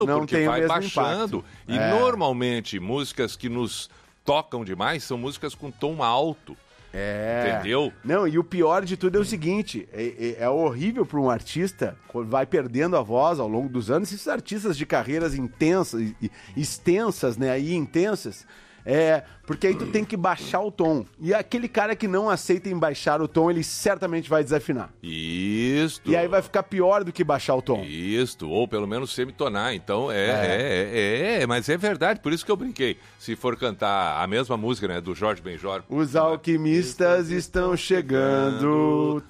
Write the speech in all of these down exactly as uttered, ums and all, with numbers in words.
não porque tem o vai mesmo baixando. impacto. E É. normalmente músicas que nos tocam demais são músicas com tom alto. É. Entendeu? Não, e o pior de tudo é o seguinte, é, é, é horrível para um artista, quando vai perdendo a voz ao longo dos anos, esses artistas de carreiras intensas, e- e extensas, né, e intensas, é, porque aí tu tem que baixar o tom. E aquele cara que não aceita em baixar o tom, ele certamente vai desafinar. Isto. E aí vai ficar pior do que baixar o tom. Isto, ou pelo menos semitonar. Então, é, é. É, é, mas é verdade, por isso que eu brinquei. Se for cantar a mesma música, né, do Jorge Benjor. Os alquimistas estão chegando.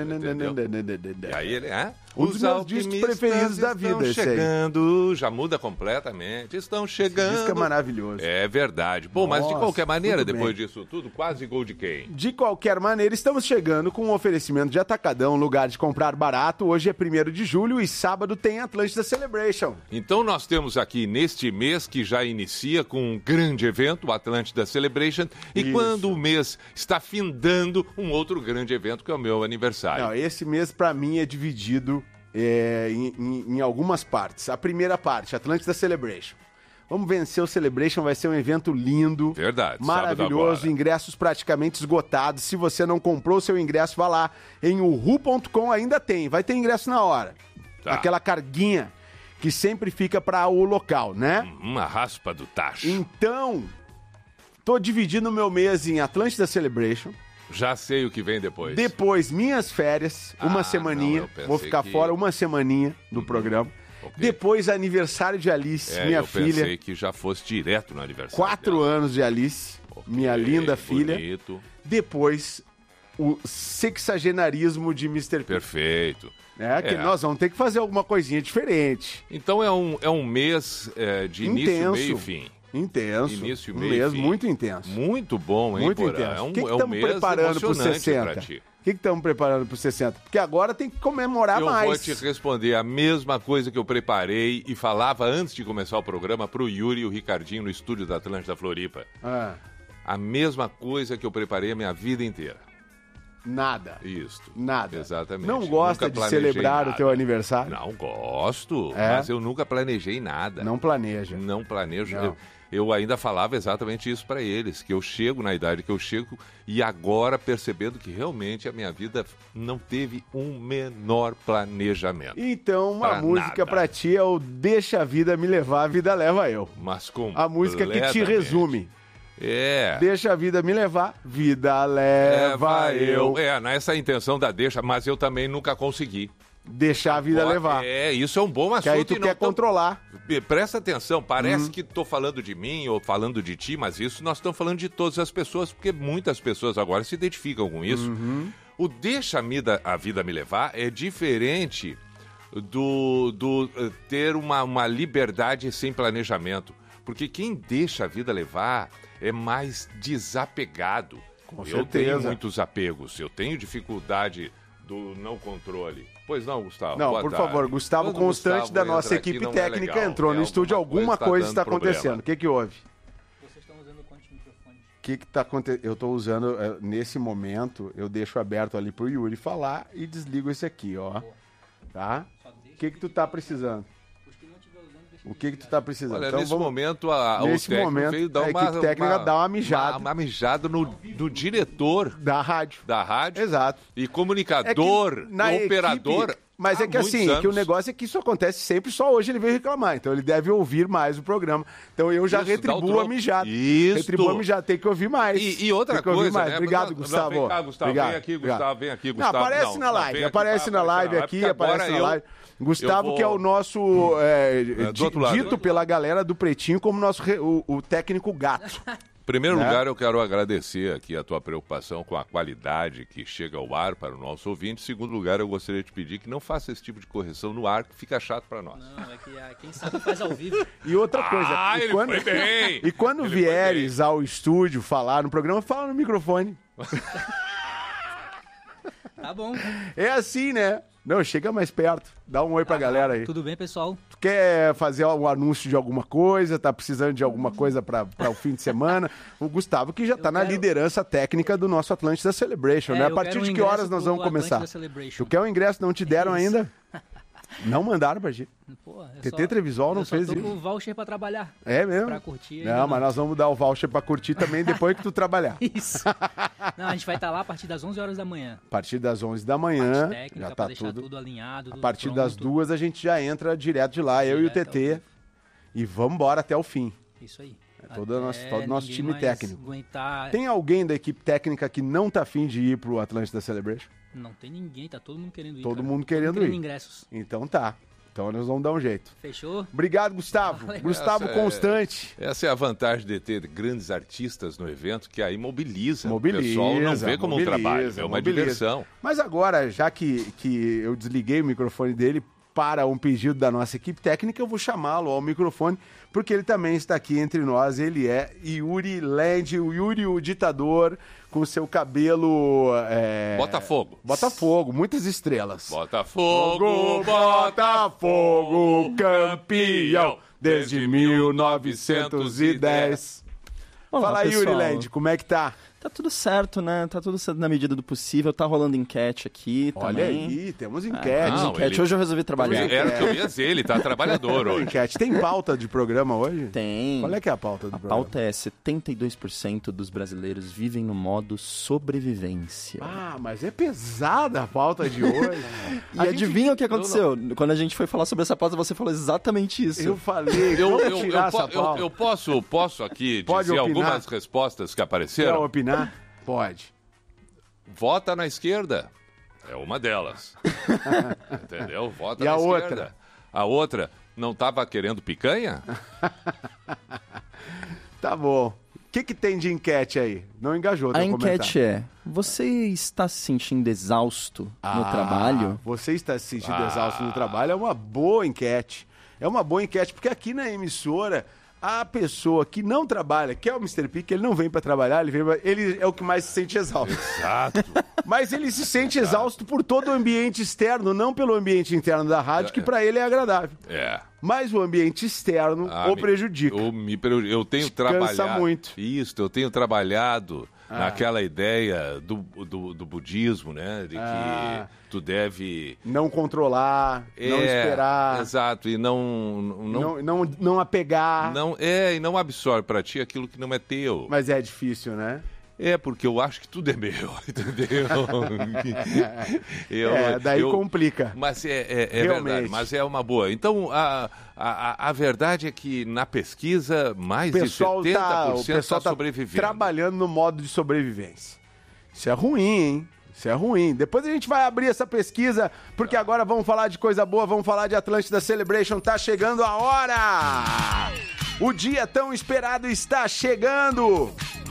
E aí ele, é? Um dos Os meus discos alquimistas preferidos da estão vida, esse aí. chegando, já muda completamente, estão chegando. Esse disco é maravilhoso. É verdade. Bom, mas de Nossa, qualquer maneira, muito depois bem. disso tudo, quase gol de quem? De qualquer maneira, estamos chegando com um oferecimento de Atacadão, lugar de comprar barato. Hoje é primeiro de julho e sábado tem Atlântida Celebration. Então nós temos aqui neste mês que já inicia com um grande evento, o Atlântida Celebration, e Isso. quando o mês está findando, um outro grande evento que é o meu aniversário. Não, esse mês pra mim é dividido é, em, em- em algumas partes. A primeira parte, Atlântida Celebration. Vamos vencer o Celebration, vai ser um evento lindo. Verdade, sábado Maravilhoso, agora. ingressos praticamente esgotados. Se você não comprou o seu ingresso, vá lá em uhu ponto com, ainda tem, vai ter ingresso na hora. Tá. Aquela carguinha que sempre fica para o local, né? Uma raspa do tacho. Então, tô dividindo o meu mês em Atlântida Celebration. Já sei o que vem depois. Depois, minhas férias, uma Ah, semaninha. não, eu pensei Vou ficar que- fora uma semaninha do programa. ok. Depois, aniversário de Alice, É, minha eu filha. pensei que já fosse direto no aniversário. Quatro dela. anos de Alice, Ok, minha linda filha. Bonito, Depois, o sexagenarismo de mister P. perfeito. É, que É. nós vamos ter que fazer alguma coisinha diferente. Então é um, é um mês é, de início, Intenso. meio e fim. Intenso. Início, um meio e mês fim. muito intenso. Muito bom, hein, Muito Porã? intenso. É um, O que é um estamos mês preparando para os emocionante sessenta? pra O ti. que estamos preparando para os sessenta? Porque agora tem que comemorar Eu mais. vou te responder a mesma coisa que eu preparei e falava antes de começar o programa pro Yuri e o Ricardinho no estúdio da Atlântida Floripa. Ah, A mesma coisa que eu preparei a minha vida inteira. nada. Isto. Nada. Exatamente. Não gosta Nunca de planejei celebrar nada. o teu aniversário? Não, gosto, É? mas eu nunca planejei nada. Não planeja. Não planejo. Não. Eu, eu ainda falava exatamente isso para eles, que eu chego na idade que eu chego e agora percebendo que realmente a minha vida não teve um menor planejamento. Então, uma Pra música nada. pra ti é o Deixa a Vida Me Levar, a Vida Leva Eu. Mas com A música que te resume. É. Deixa a vida me levar, vida leva eu. É, nessa intenção da deixa, mas eu também nunca consegui. Deixar a vida Agora, levar. É, isso é um bom assunto. Que aí tu e não quer tão- controlar. Presta atenção, parece Uhum. que estou falando de mim ou falando de ti, mas isso nós estamos falando de todas as pessoas, porque muitas pessoas agora se identificam com isso. Uhum. O deixa a vida, a vida me levar é diferente do, do eh, ter uma, uma liberdade sem planejamento. Porque quem deixa a vida levar é mais desapegado. Com eu certeza. tenho muitos apegos, eu tenho dificuldade do não controle. Pois não, Gustavo? Não, Boa por tarde. favor, Gustavo Quando o Constante Gustavo da entra nossa aqui, equipe não é técnica legal. entrou no É, estúdio, alguma coisa tá está dando problema. acontecendo. O que que houve? Vocês estão usando quantos microfones? O que que tá acontecendo? Eu tô usando, eh, nesse momento, eu deixo aberto ali pro Yuri falar e desligo esse aqui, ó. Tá? O que que tu tá precisando? Os que não estiver usando, deixa O que que tu tá precisando? Olha, Então nesse vamos- momento, a, Nesse o técnico momento, veio dar a uma, equipe técnica dá uma mijada. Uma, uma mijada no, no diretor Da rádio. da rádio. Exato. E É comunicador, que na operador. equipe- mas há é que muitos assim, anos. que o negócio é que isso acontece sempre, só hoje ele veio reclamar. Então ele deve ouvir mais o programa. Então eu já Isso, dá o retribuo troco. a mijada. Isso. Retribuo a mijada, tem que ouvir mais. E, e outra Tem que ouvir coisa, mais. né? Obrigado, Não, Gustavo. Não, vem cá, Gustavo, Obrigado. vem aqui, Obrigado. Gustavo, vem aqui, Não, Gustavo. aparece na live, vem aqui, aparece vai na live aparecer aqui, porque aparece agora na eu- live. Gustavo, eu vou- que é o nosso, é, do di- outro lado. dito pela galera do Pretinho como nosso re- o, o técnico gato. Em primeiro Né? lugar, eu quero agradecer aqui a tua preocupação com a qualidade que chega ao ar para o nosso ouvinte. Em segundo lugar, eu gostaria de pedir que não faça esse tipo de correção no ar, que fica chato para nós. Não, é que ah, quem sabe faz ao vivo. E outra coisa, Ah, e ele quando, foi bem! e quando Ele foi vieres ao estúdio falar no programa, fala no microfone. Tá bom. É assim, né? Não, chega mais perto. Dá um oi pra galera aí. Tudo bem, pessoal? Tu quer fazer um anúncio de alguma coisa, tá precisando de alguma coisa para o fim de semana? O Gustavo, que já tá na quero- liderança técnica do nosso Atlântida Celebration, É, né? A eu partir quero um de que ingresso horas nós pro vamos começar? Atlântida Celebration. Tu quer o ingresso? Não te deram Isso. ainda? Não mandaram pra ti. Pô, eu T T só- Trevisol não eu só fez tô isso. com o voucher pra trabalhar. É mesmo? Pra curtir. Não, ainda mas nós vamos dar o voucher pra curtir também depois que tu trabalhar. Isso. Não, a gente vai estar lá a partir das onze horas da manhã. A partir das onze da manhã, Parte técnica, já pra tá deixar tudo. tudo, alinhado. A tudo partir pronto. das duas a gente já entra direto de lá, eu e o Direto T T. ao- E vamos embora até o fim. Isso aí. É todo o nosso- Até todo o nosso ninguém time mais técnico. Aguentar... Tem alguém da equipe técnica que não tá afim de ir pro Atlântida Celebration? Não tem ninguém, tá todo mundo querendo ir. Todo cara. mundo querendo ir. ingressos. Então tá. Então nós vamos dar um jeito. Fechou? Obrigado, Gustavo. Valeu. Gustavo Essa é- Constante. Essa é a vantagem de ter grandes artistas no evento, que aí mobiliza. Mobiliza, o pessoal não vê como mobiliza, um trabalho, é uma mobiliza. diversão. Mas agora, já que, que eu desliguei o microfone dele para um pedido da nossa equipe técnica, eu vou chamá-lo ao microfone, porque ele também está aqui entre nós. Ele é Yuri Land, o Yuri, o ditador, com seu cabelo... É... Botafogo. Botafogo, muitas estrelas. Botafogo, Botafogo, campeão desde mil novecentos e dez. Olá, Fala aí, Yuri pessoal. Land, como é que tá? Tá tudo certo, né? Tá tudo certo na medida do possível. Tá rolando enquete aqui Olha também. aí, temos É, enquete. temos Não, enquete. ele- Hoje eu resolvi trabalhar. Era o que eu ia dizer, ele tá trabalhador hoje. Enquete. Tem pauta de programa hoje? Tem. Qual é que é a pauta do A programa? pauta é setenta e dois por cento dos brasileiros vivem no modo sobrevivência. Ah, mas é pesada a pauta de hoje. e A gente- adivinha o que aconteceu? Quando a gente foi falar sobre essa pauta, você falou exatamente isso. Eu falei, Eu, vamos eu, eu, tirar po- essa eu- pauta. eu posso, posso aqui Pode dizer opinar? algumas respostas que Quer apareceram? opinar? Pode. Vota na esquerda. É uma delas. Entendeu? Vota E na a esquerda. outra? A outra, não estava querendo picanha? Tá bom. O que, que tem de enquete aí? Não engajou A teu enquete comentário. é: você está se sentindo exausto no Ah, trabalho? Você está se sentindo Ah. exausto no trabalho? É uma boa enquete. É uma boa enquete, porque aqui na emissora, a pessoa que não trabalha, que é o mister P, que ele não vem pra trabalhar, ele, vem pra- ele é o que mais se sente exausto. Exato. Mas ele se sente exausto por todo o ambiente externo, não pelo ambiente interno da rádio, que pra ele é agradável. É. Mas o ambiente externo Ah, o me- prejudica. Eu, me preju- eu tenho Te cansa trabalhado. muito. Isso, eu tenho trabalhado Ah. naquela ideia do, do, do budismo, né? De que Ah. tu deve. Não controlar, não É, esperar, Exato, e não. Não, não, não, não apegar. não, é, e não absorve pra ti aquilo que não é teu. Mas é difícil, né? É, porque eu acho que tudo é meu, entendeu? Eu- é, daí eu- complica. Mas é, é, é Realmente. verdade, mas é uma boa. Então, a, a, a verdade é que na pesquisa, mais O pessoal de tá, setenta o por cento pessoal está tá sobrevivendo. trabalhando no modo de sobrevivência. Isso é ruim, hein? Isso é ruim. Depois a gente vai abrir essa pesquisa, porque agora vamos falar de coisa boa, vamos falar de Atlântida Celebration. Tá chegando a hora! O dia tão esperado está chegando!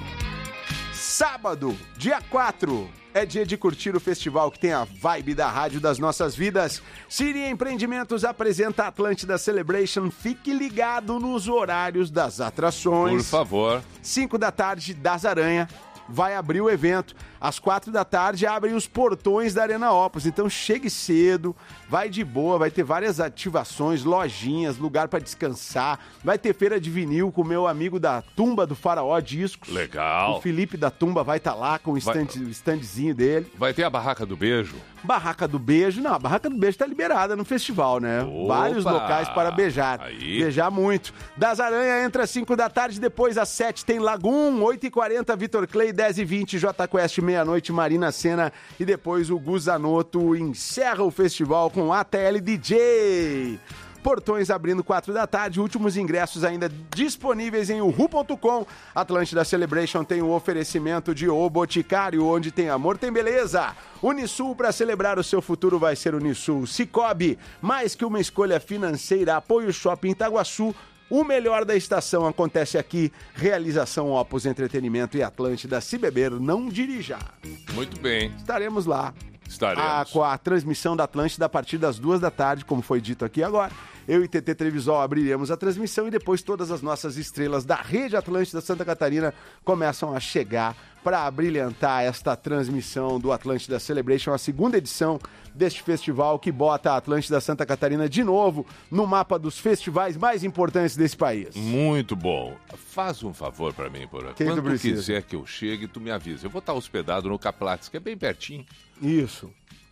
Sábado, dia quatro, é dia de curtir o festival que tem a vibe da rádio das nossas vidas. Siri Empreendimentos apresenta Atlântida Celebration. Fique ligado nos horários das atrações. Por favor. cinco da tarde, Das Aranha, vai abrir o evento. Às quatro da tarde, abrem os portões da Arena Opus. Então, chegue cedo, vai de boa, vai ter várias ativações, lojinhas, lugar para descansar. Vai ter feira de vinil com o meu amigo da Tumba do Faraó Discos. Legal. O Felipe da Tumba vai estar lá com o Vai- stand, o standzinho dele. Vai ter a barraca do beijo. Barraca do Beijo, não, a Barraca do Beijo tá liberada no festival, né? Opa! Vários locais para beijar. Aí. Beijar muito. Das Aranha entra às cinco da tarde, depois às sete tem Lagoon, oito e quarenta Vitor Clay, dez e vinte J Quest, meia-noite Marina Sena e depois o Guzanoto encerra o festival com A T L D J. Portões abrindo quatro da tarde, últimos ingressos ainda disponíveis em uhu ponto com. Atlântida Celebration tem o oferecimento de O Boticário, onde tem amor, tem beleza. Unisul, para celebrar o seu futuro, vai ser Unisul. Cicobi, mais que uma escolha financeira, apoio Shopping Itaguaçu. O melhor da estação acontece aqui. Realização Opus Entretenimento e Atlântida. Se beber, não dirija. Muito bem. Estaremos lá. Estaremos. A, com a transmissão da Atlântida a partir das duas da tarde, como foi dito aqui agora. Eu e T T Trevisol abriremos a transmissão e depois todas as nossas estrelas da Rede Atlântida Santa Catarina começam a chegar para brilhantar esta transmissão do Atlântida Celebration, a segunda edição deste festival que bota a Atlântida Santa Catarina de novo no mapa dos festivais mais importantes desse país. Muito bom. Faz um favor pra mim, Porã. Que Quando tu tu precisa? quiser que eu chegue, tu me avisa. Eu vou estar hospedado no Caplates, que é bem pertinho. Isso.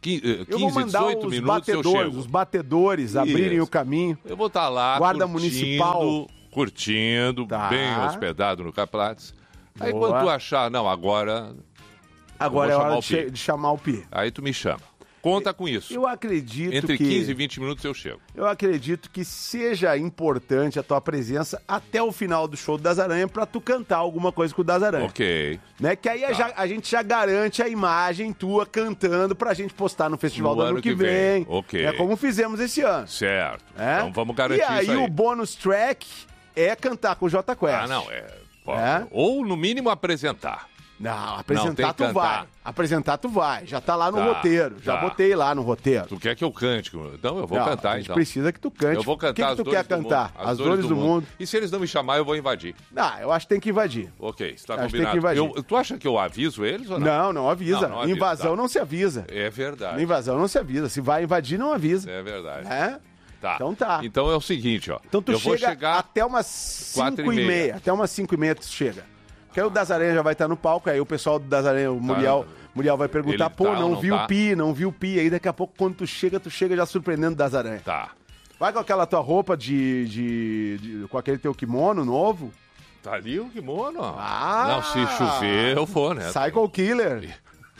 quinze, Eu vou mandar dezoito os minutos eu batedores, chego. os batedores abrirem Isso. o caminho. Eu vou estar lá Guarda curtindo, Municipal. curtindo, Tá. bem hospedado no Caplates. Aí Boa. quando tu achar, não, agora... Agora eu é vou hora chamar de, o Pi. che- de chamar o Pi. Aí tu me chama. Conta com isso. Eu acredito Entre que... quinze e vinte minutos eu chego. Eu acredito que seja importante a tua presença até o final do show do Das Aranha pra tu cantar alguma coisa com o Das Aranha. Ok. Né? Que aí a, já- a gente já garante a imagem tua cantando pra gente postar no festival No do ano ano que, que vem. vem. Ok. É como fizemos esse ano. Certo. É? Então vamos garantir e aí, isso aí. o bônus track é cantar com o Jota Quest. Ah, não, é... pô, É? Ou, no mínimo, apresentar. Não, Não, tem apresentar que tu cantar. vai. Apresentar tu vai. Já tá lá no Tá, roteiro. Já tá. botei lá no roteiro. Tu quer que eu cante? Então eu vou Não, cantar, a gente então. precisa que tu cante. Eu vou cantar O que, que as tu dores quer do cantar? mundo. As, dores, do, mundo. E se eles não me chamar, eu vou invadir. Ah, eu acho que tem que invadir. Ok, está Acho que tem combinado. que invadir. Eu- tu acha que eu aviso eles ou não? Não, não avisa. Não, não avisa, Invasão tá. não se avisa. É verdade. Invasão não se avisa. Se vai invadir, não avisa. É verdade. É? Tá. Então tá. Então é o seguinte, ó. Então tu eu vou chega chegar... até umas quatro cinco e e meia. meia. Até umas cinco e meia tu chega. Porque aí o Das Aranha já vai estar no palco, aí o pessoal do Das Aranha, o Muriel, Muriel vai perguntar, Ele pô, tá ou não não viu tá? o Pi, não viu o Pi. Aí daqui a pouco, quando tu chega, tu chega já surpreendendo o Das Aranha. Tá. Vai com aquela tua roupa de, de, de- com aquele teu kimono novo. Tá ali o kimono. Ah! Não, se chover, eu vou, né? Psycho Killer.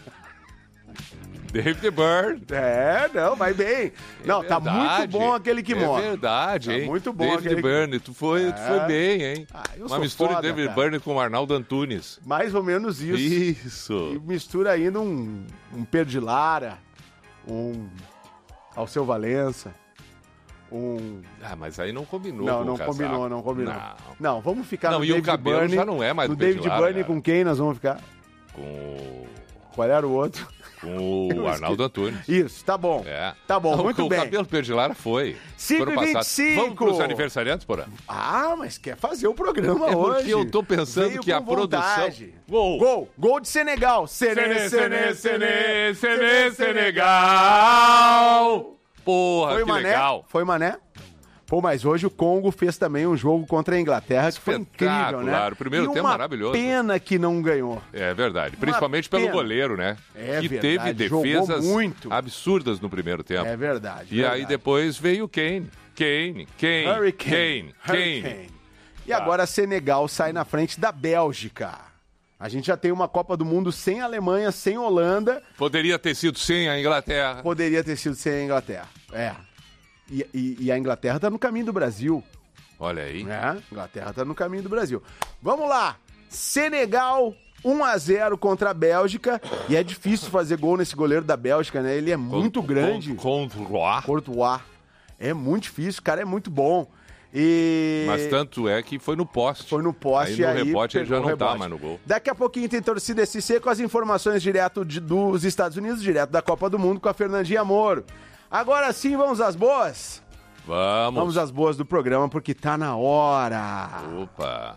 David Byrne. É, não, vai bem. Não, tá muito Verdade. bom aquele kimono. É verdade, Tá hein? muito bom David aquele- Byrne, tu foi, tu foi É. bem, hein? Ah, eu Uma sou mistura foda, de David cara. Byrne com o Arnaldo Antunes. Mais ou menos isso. E Isso. mistura ainda um, um Pedro de Lara, um Alceu Valença, um... Ah, mas aí não combinou Não, com não o casaco. combinou, não combinou. Não. Não, vamos ficar Não, no e o David cabelo Byrne. já não é mais No do Pedro David de Lara, Byrne, cara. com quem nós vamos ficar? Com o, Qual era o outro? com Eu o Arnaldo Antunes. Isso, tá bom. É. Tá bom, Não, muito o bem. cabelo Pedro de Lara foi. cinco Ano e passado. vinte e cinco. Vamos pros aniversariantes, porra? Ah, mas quer fazer o programa É hoje. porque eu tô pensando Veio que a com vontade. produção... Gol! Gol! Gol de Senegal! Sene, Sene, Sene, Sene, Sene, Senegal! Porra, Foi que Mané? legal! Foi Mané? Pô, mas hoje o Congo fez também um jogo contra a Inglaterra que foi incrível, né? Espetacular. O primeiro E tempo uma maravilhoso. pena que não ganhou. É verdade, principalmente pelo pena. goleiro, né? É que verdade, teve jogou defesas muito. absurdas no primeiro tempo. É verdade. E verdade. aí depois veio o Kane. Kane, Kane, Hurricane. Kane, Kane. Hurricane. E Tá. agora Senegal sai na frente da Bélgica. A gente já tem uma Copa do Mundo sem Alemanha, sem Holanda. Poderia ter sido sem a Inglaterra. Poderia ter sido sem a Inglaterra. É. E, e- e a Inglaterra tá no caminho do Brasil. Olha aí. É, a Inglaterra tá no caminho do Brasil. Vamos lá. Senegal um a zero contra a Bélgica. E é difícil fazer gol nesse goleiro da Bélgica, né? Ele é muito Con- grande. con- Contra Courtois. É muito difícil, o cara é muito bom. E... Mas tanto é que foi no poste. Foi no poste aí e no aí rebote ele já pegou não o tá rebote. mais no gol. Daqui a pouquinho tem Torcida S C com as informações direto de- dos Estados Unidos, direto da Copa do Mundo com a Fernandinha Moro. Agora sim, vamos às boas? Vamos. Vamos às boas do programa, porque tá na hora. Opa.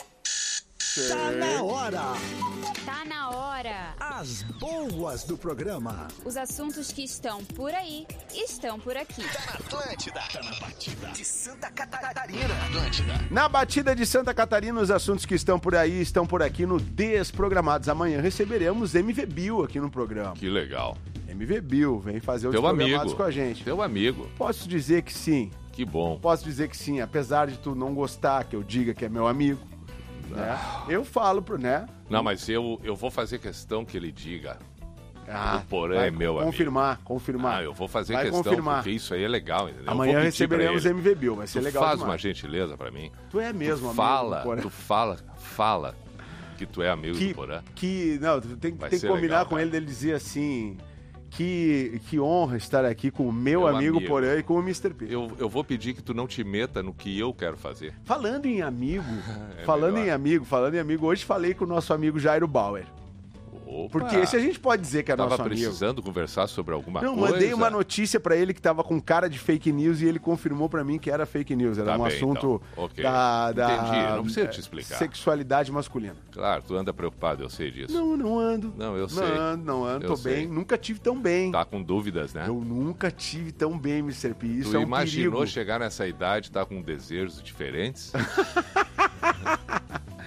Tá na hora. Tá na hora. As boas do programa. Os assuntos que estão por aí estão por aqui. Atlântida. Tá na batida de Santa Catarina. Atlântida. Na batida de Santa Catarina, os assuntos que estão por aí estão por aqui no Desprogramados. Amanhã receberemos M V Bill aqui no programa. Que legal. M V Bill, vem fazer o Teu Desprogramados amigo. com a gente. Teu amigo. Posso dizer que sim. Que bom. Posso dizer que sim, apesar de tu não gostar que eu diga que é meu amigo, né? Eu falo pro, né? Não, mas eu, eu vou fazer questão que ele diga. Ah, O Porã vai é meu amigo. confirmar, confirmar. Ah, eu vou fazer Vai questão, confirmar. porque isso aí é legal, entendeu? Eu Amanhã vou pedir pra receberemos ele. M V Bill, vai ser Tu legal faz demais. uma gentileza pra mim. Tu é mesmo tu amigo fala, do Porã. tu fala, fala que tu é amigo que, do Porã. que não, tu tem, Vai tem que ser combinar legal, com cara. ele dele dizer assim, que, que honra estar aqui com o meu, Meu amigo, amigo. Porã e com o mister P. Eu, eu vou pedir que tu não te meta no que eu quero fazer. Falando em amigo, É falando melhor. em amigo, falando em amigo, hoje falei com o nosso amigo Jairo Bauer. Opa, Porque esse a gente pode dizer que é tava nosso amigo. precisando conversar sobre alguma Não, coisa. mandei uma notícia pra ele que tava com cara de fake news e ele confirmou pra mim que era fake news. Era Tá um bem, assunto então. Ok. da, da Entendi, não precisa te explicar. sexualidade masculina. Claro, tu anda preocupado, eu sei disso. Não, não ando. Não, eu Não sei. ando, não ando, Eu tô sei. bem. Nunca tive tão bem. Tá com dúvidas, né? Eu nunca tive tão bem, mister P. Isso tu é um imaginou perigo. chegar nessa idade e tá com desejos diferentes?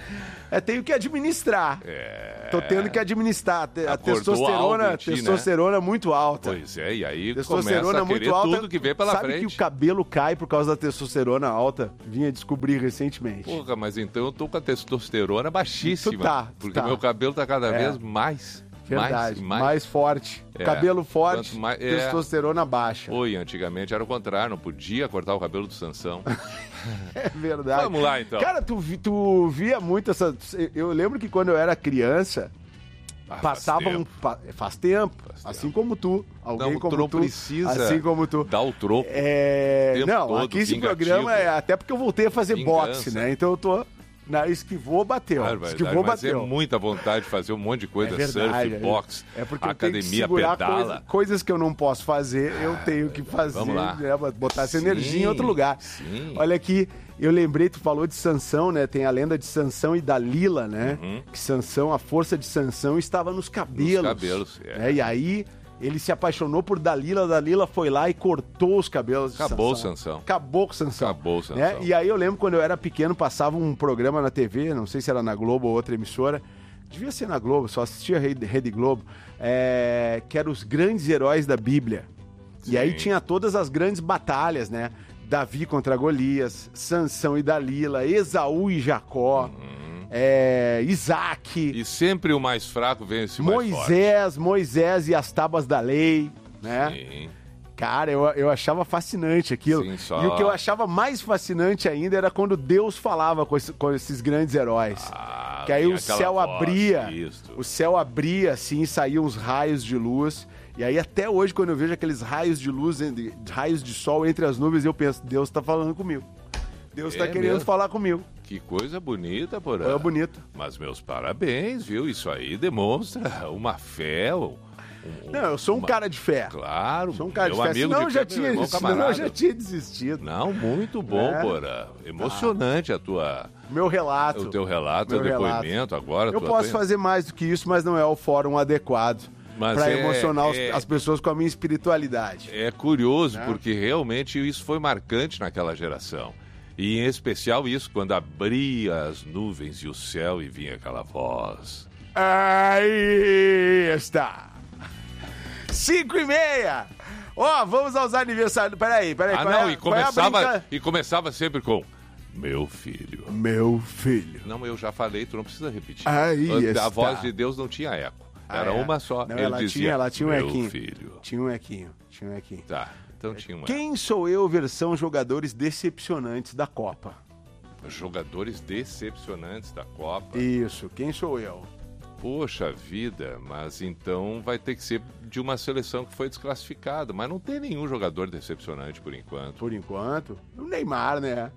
É, tenho que administrar. É. Tô tendo que administrar. A Acordou testosterona, algo em ti, testosterona muito alta. Pois é, e aí Testosterona começa a querer muito alta. tudo que vem pela Sabe frente. que o cabelo cai por causa da testosterona alta? Vinha descobrir recentemente. Porra, mas então eu tô com a testosterona baixíssima. Tu tá, tu porque tá. meu cabelo tá cada É. vez mais. Verdade, mais, mais, mais. forte. É. Cabelo forte, Quanto mais- é. testosterona baixa. Oi, antigamente era o contrário, não podia cortar o cabelo do Sansão. É verdade. Vamos lá, então. Cara, tu, vi- tu via muito essa... Eu lembro que quando eu era criança, Ah, faz passava um... tempo. pa- Faz tempo. Faz assim tempo. como tu. Alguém Não, como tu não tu. precisa Assim como tu. dar o troco. É... o tempo Não, todo, aqui esse vingativo. programa é... Até porque eu voltei a fazer Vingança. boxe, né? Então eu tô... Na, esquivou, bateu. Barbaridade, Esquivou, mas bateu. é muita vontade de fazer um monte de coisa, É verdade, surf, é. boxe, É porque eu tenho que academia, segurar pedala. coisa- coisas que eu não posso fazer, eu tenho que fazer, vamos lá. né, botar essa Sim, energia em outro lugar. sim. Olha aqui, eu lembrei, tu falou de Sansão, né? Tem a lenda de Sansão e Dalila, né? Uhum. Que Sansão, a força de Sansão estava nos cabelos. Nos cabelos, é. né? E aí ele se apaixonou por Dalila, Dalila foi lá e cortou os cabelos de Acabou o Sansão. Sansão. Acabou com o Sansão. Acabou o Sansão. né? E aí eu lembro quando eu era pequeno, passava um programa na T V, não sei se era na Globo ou outra emissora, devia ser na Globo, só assistia Rede, Rede Globo, é, que eram os grandes heróis da Bíblia. Sim. E aí tinha todas as grandes batalhas, né? Davi contra Golias, Sansão e Dalila, Esaú e Jacó, é, Isaac, E sempre o mais fraco vence o mais forte. Moisés, Moisés e as tábuas da lei, né? Sim. Cara, eu, eu achava fascinante aquilo. Sim, só- E o que eu achava mais fascinante ainda era quando Deus falava com, esse- com esses grandes heróis. Ah, que aí vinha o aquela céu voz, abria, isto. o céu abria assim, saíam uns raios de luz. E aí até hoje, quando eu vejo aqueles raios de luz, entre- raios de sol entre as nuvens, eu penso, Deus está falando comigo. Deus está É querendo mesmo? falar comigo. Que coisa bonita, Porã. É bonito. Mas meus parabéns, viu? Isso aí demonstra uma fé. Um, um- Não, eu sou um uma- cara de fé. Claro, Sou um cara meu de fé. amigo Senão eu de já fé, meu tinha, irmão senão eu camarada. já tinha desistido. Não, muito bom, É. Porã. Emocionante a tua, Meu relato. o teu relato, o Meu teu relato. depoimento agora. Eu tua- posso tua- fazer mais do que isso, mas não é o fórum adequado Mas para é- emocionar os- é- as pessoas com a minha espiritualidade. É curioso, Né? porque realmente isso foi marcante naquela geração. E em especial isso, quando abria as nuvens e o céu e vinha aquela voz. Aí está. Cinco e meia. Ó, vamos aos aniversários. Peraí, peraí. Ah, qual não, é, e qual é a começava, brinca- e começava sempre com meu filho. Meu filho. Não, eu já falei, tu não precisa repetir. Aí a, está. a voz de Deus não tinha eco. Ah, Era é? uma só. Não, Ele ela dizia, tinha, ela tinha um meu equinho. filho. Tinha um equinho, tinha um equinho. Tá, então tinha um Quem sou eu, versão jogadores decepcionantes da Copa? eco. Jogadores decepcionantes da Copa. Isso, quem sou eu? Poxa vida, mas então vai ter que ser de uma seleção que foi desclassificada. Mas não tem nenhum jogador decepcionante por enquanto. Por enquanto, o Neymar, né?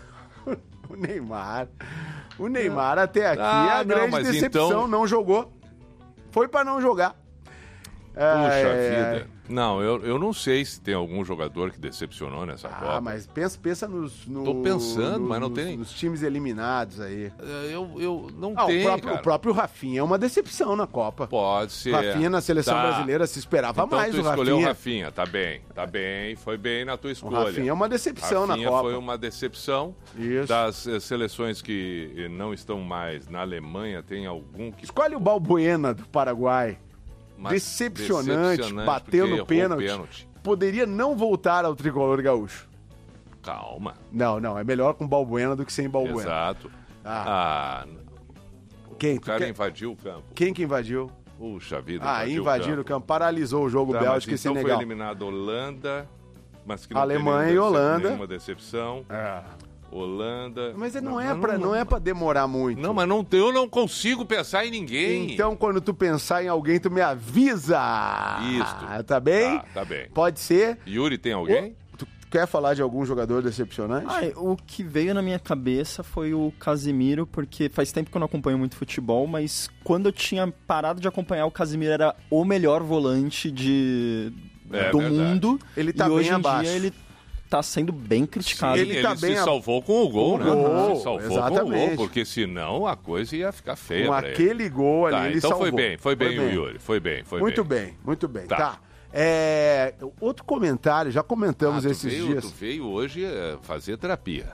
O Neymar. O Neymar até aqui Ah, é a não, grande mas decepção, então- não jogou. Foi pra não jogar. Puxa É, vida. Não, eu, eu não sei se tem algum jogador que decepcionou nessa Ah, Copa. mas pensa, pensa nos, no, Tô pensando, mas não nos- tem. nos times eliminados aí. Eu, eu não Ah, tem, o, próprio, cara. o próprio Rafinha é uma decepção na Copa. Pode ser. Rafinha na seleção Tá. brasileira se esperava Então mais tu o escolheu Rafinha. o Rafinha, tá bem, tá bem, foi bem na tua O escolha. Rafinha é uma decepção Rafinha na Copa. foi uma decepção. Isso. Das eh, seleções que eh, não estão mais na Alemanha, tem algum que... Escolhe o Balbuena do Paraguai. mas Decepcionante, decepcionante, bateu porque no errou o pênalti. pênalti. Poderia não voltar ao tricolor gaúcho. Calma. Não, não, é melhor com Balbuena do que sem Balbuena. Exato. Ah. Ah, Quem, o tu cara quer- invadiu o campo. Quem que invadiu? Puxa vida, Ah, invadiu invadiram o o campo, paralisou o jogo Tá, mas Bélgica e então foi Senegal. eliminado Holanda, mas que não Alemanha tem e nenhuma decep- Holanda. nenhuma decepção. É. Holanda... Mas não, é pra, não é pra demorar muito. Não, mas não, tem- eu não consigo pensar em ninguém. Então, quando tu pensar em alguém, tu me avisa. Isto. Tá bem? Tá, tá bem. Pode ser. Yuri, tem alguém? Tu quer falar de algum jogador decepcionante? Ah, o que veio na minha cabeça foi o Casimiro, porque faz tempo que eu não acompanho muito futebol, mas quando eu tinha parado de acompanhar, o Casimiro era o melhor volante de... É, do verdade. mundo. Ele tá e hoje bem em abaixo. dia ele tá sendo bem criticado. Ele Ele, tá se bem a- salvou com o gol, Com né? o gol, Se salvou com o exatamente. gol, porque senão a coisa ia ficar feia Com pra ele. aquele gol ali, Tá, ele então salvou. foi bem, foi bem o Yuri, foi bem, foi Muito bem. bem, muito bem. Tá. Tá. É, outro comentário, já comentamos Ah, tu esses veio, dias. Tu veio hoje eh, fazer terapia.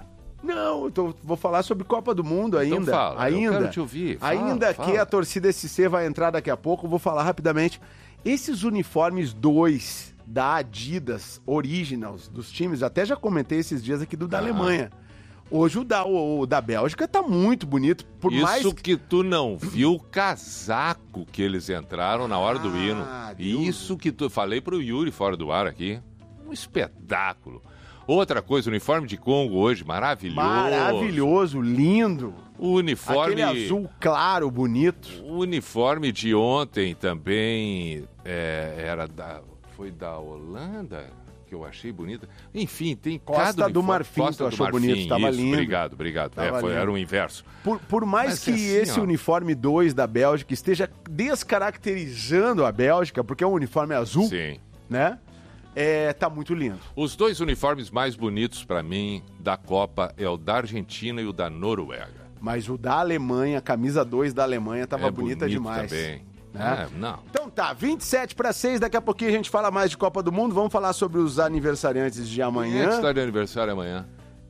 Não, eu tô- vou falar sobre Copa do Mundo ainda. Então fala, eu ainda, quero te ouvir. Fala, ainda fala. que a torcida S C vai entrar daqui a pouco, eu vou falar rapidamente. Esses uniformes dois da Adidas Originals dos times, até já comentei esses dias aqui do da Ah. Alemanha. Hoje o da, o, o da Bélgica tá muito bonito, por Isso mais que tu não viu o casaco que eles entraram na hora do Ah, hino. Deus. Isso que tu falei pro Yuri fora do ar aqui. Um espetáculo. Outra coisa, o uniforme de Congo hoje, maravilhoso. maravilhoso, lindo. O uniforme. Aquele azul claro, bonito. O uniforme de ontem também é, era da. Foi da Holanda? Que eu achei bonita. Enfim, tem Costa cada do uniforme. Marfim, Costa tu do achou Marfim, bonito, tava isso, lindo. Obrigado, obrigado. É, Tava foi, lindo. era o inverso. Por, por mais Mas que é assim, esse ó. uniforme dois da Bélgica esteja descaracterizando a Bélgica, porque é um uniforme azul, Sim. né? É, tá muito lindo. Os dois uniformes mais bonitos pra mim da Copa é o da Argentina e o da Noruega. Mas o da Alemanha, a camisa dois da Alemanha, tava é bonita bonito demais. também. Né? É, não. Então tá, vinte e sete para seis, daqui a pouquinho a gente fala mais de Copa do Mundo. Vamos falar sobre os aniversariantes de Quem é que amanhã. está de aniversário amanhã?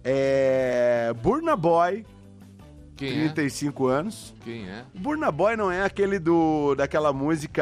É. Burna Boy, Quem trinta é? e cinco anos. Quem é? Burna Boy não é aquele do daquela música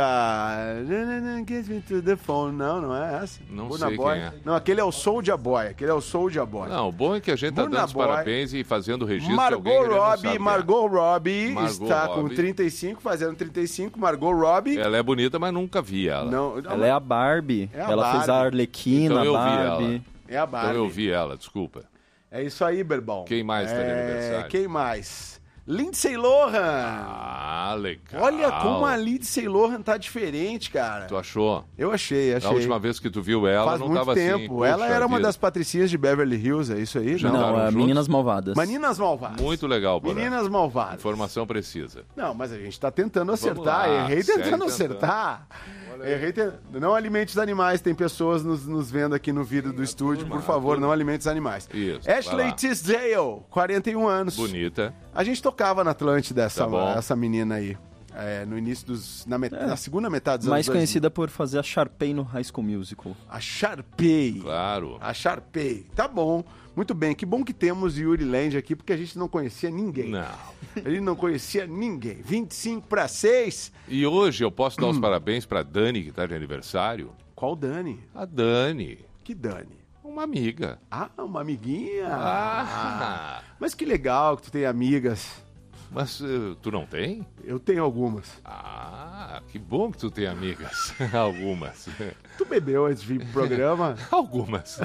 Get Me to the Phone, não, não é essa. Não Burna sei Boy. quem é. Não, aquele é o Soulja Boy, aquele é o Soulja Boy. Não, o bom é que a gente tá Burna dando os Boy. parabéns e fazendo o registro de Margot alguém que a gente não sabe Robbie, quem é. Margot Robbie Margot está com Robbie. trinta e cinco, fazendo trinta e cinco, Margot Robbie. Ela é bonita, mas nunca vi ela. Não, Ela é a Barbie. É a ela fez a Barbie. Arlequina, Então a eu vi Barbie. ela. é a Barbie. Então eu vi ela, desculpa. É isso aí, Berbão. Quem mais tá de aniversário? Quem mais? Lindsay Lohan. Ah, legal. Olha como a Lindsay Lohan tá diferente, cara. Tu achou? Eu achei, achei. A última vez que tu viu ela, Faz não muito tava tempo. assim. Ela puxa era uma vida. das patricinhas de Beverly Hills, é isso aí? Já Não. andaram Não, é juntos? Meninas Malvadas. Meninas Malvadas. Muito legal, Porã. Meninas Malvadas. Informação precisa. Não, mas a gente tá tentando acertar. lá, Errei segue tentando tentando. acertar. Errei te... Não alimente os animais. Tem pessoas nos, nos vendo aqui no vídeo do estúdio. Por favor, não alimente os animais. Isso, vai Ashley lá. Tisdale, quarenta e um anos. Bonita. A gente tocava na Atlântida essa, Tá bom. essa menina aí. É, no início dos... Na, met... na segunda metade dos Mais anos conhecida por fazer a Sharpay no High School Musical. dois mil. A Sharpay. Claro. A Sharpay. Tá bom. Muito bem. Que bom que temos Yuri Land aqui, porque a gente não conhecia ninguém. Não. A gente não conhecia ninguém. vinte e cinco para seis. E hoje eu posso Hum. dar os parabéns pra Dani, que tá de aniversário. Qual Dani? A Dani. Que Dani? Uma amiga. Ah, uma amiguinha. Ah. Mas que legal que tu tem amigas. Mas eh, tu não tem? Eu tenho algumas. Ah, que bom que tu tem amigas. Algumas. Tu bebeu antes de vir pro programa? Algumas.